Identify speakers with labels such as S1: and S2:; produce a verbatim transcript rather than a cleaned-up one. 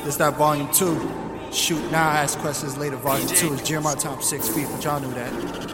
S1: This that volume two. Shoot now, ask questions later. Volume two is Jeremiah Time six feet, but y'all knew that.